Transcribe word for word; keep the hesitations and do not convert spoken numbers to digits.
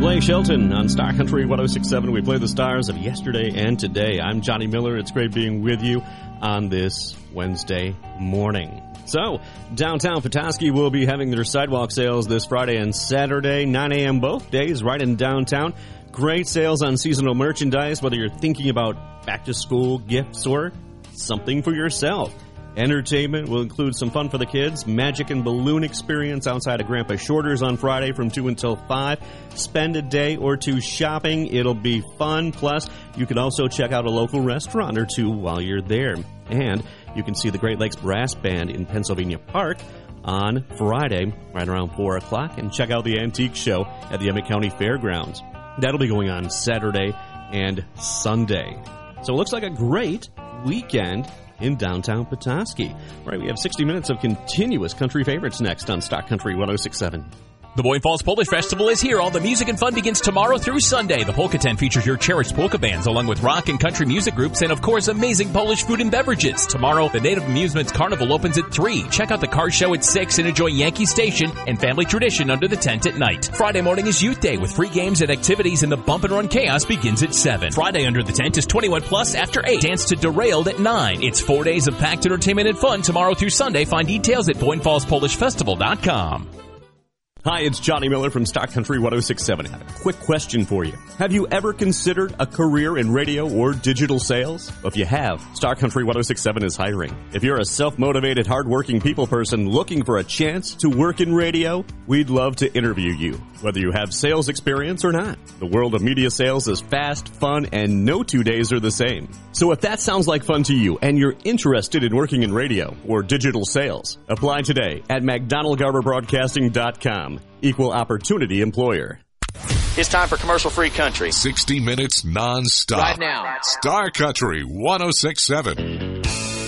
Blake Shelton on Star Country one oh six point seven. We play the stars of yesterday and today. I'm Johnny Miller. It's great being with you on this Wednesday morning. So, downtown Petoskey will be having their sidewalk sales this Friday and Saturday, nine a.m. both days, right in downtown. Great sales on seasonal merchandise, whether you're thinking about back-to-school gifts or something for yourself. Entertainment will include some fun for the kids, magic and balloon experience outside of Grandpa Shorter's on Friday from two until five. Spend a day or two shopping. It'll be fun. Plus, you can also check out a local restaurant or two while you're there. And you can see the Great Lakes Brass Band in Pennsylvania Park on Friday, right around four o'clock, and check out the Antique Show at the Emmett County Fairgrounds. That'll be going on Saturday and Sunday. So it looks like a great weekend in downtown Petoskey. All right, we have sixty minutes of continuous country favorites next on Stock Country one oh six point seven. The Boyne Falls Polish Festival is here. All the music and fun begins tomorrow through Sunday. The Polka Tent features your cherished polka bands, along with rock and country music groups, and of course, amazing Polish food and beverages. Tomorrow, the Native Amusements Carnival opens at three. Check out the car show at six and enjoy Yankee Station and family tradition under the tent at night. Friday morning is Youth Day with free games and activities, and the Bump and Run Chaos begins at seven. Friday under the tent is twenty-one plus after eight. Dance to Derailed at nine. It's four days of packed entertainment and fun tomorrow through Sunday. Find details at boyne falls polish festival dot com. Hi, it's Johnny Miller from Stock Country one oh six point seven. I have a quick question for you. Have you ever considered a career in radio or digital sales? If you have, Stock Country one oh six point seven is hiring. If you're a self-motivated, hardworking people person looking for a chance to work in radio, we'd love to interview you, whether you have sales experience or not. The world of media sales is fast, fun, and no two days are the same. So if that sounds like fun to you and you're interested in working in radio or digital sales, apply today at mcdonald garber broadcasting dot com. Equal opportunity employer. It's time for commercial-free country. sixty minutes non-stop. Right now. Star Country one oh six point seven.